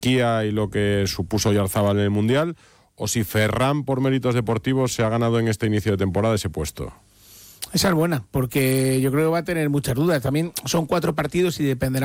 Kia y lo que supuso Oyarzábal en el Mundial, o si Ferran, por méritos deportivos, se ha ganado en este inicio de temporada ese puesto. Esa es buena, porque yo creo que va a tener muchas dudas. También son 4 partidos y dependerá